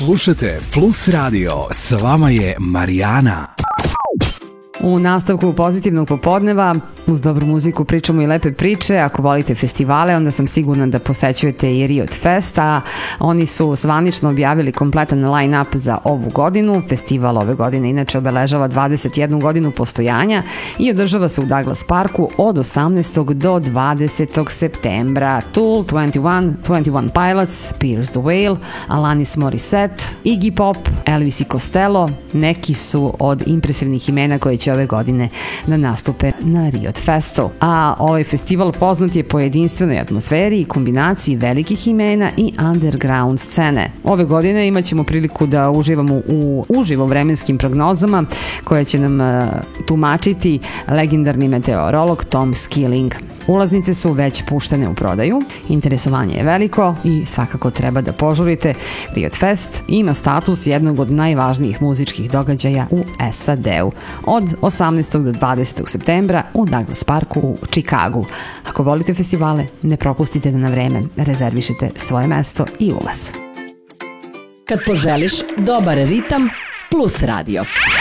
Slušajte Plus Radio, s vama je Marijana. U nastavku Pozitivnog popodneva uz dobru muziku pričamo i lepe priče. Ako volite festivale, onda sam sigurna da posećujete i Riot Fest, a oni su zvanično objavili kompletan line-up za ovu godinu. Festival ove godine inače obeležava 21 godinu postojanja i održava se u Douglas Parku od 18. do 20. septembra. Tool, 21, 21 Pilots, Pierce the Veil, Alanis Morissette, Iggy Pop, Elvis i Costello neki su od impresivnih imena koje će ove godine da nastupe na Riot Festu. A ovaj festival poznat je po jedinstvenoj atmosferi i kombinaciji velikih imena i underground scene. Ove godine imat ćemo priliku da uživamo u uživo vremenskim prognozama koje će nam tumačiti legendarni meteorolog Tom Skilling. Ulaznice su već puštene u prodaju, interesovanje je veliko i svakako treba da požurite. Riot Fest ima status jednog od najvažnijih muzičkih događaja u SAD-u od 18. do 20. septembra u Douglas Parku u Čikagu. Ako volite festivale, ne propustite da na vreme rezervišete svoje mesto i ulaz. Kad poželiš dobar ritam, Plus Radio.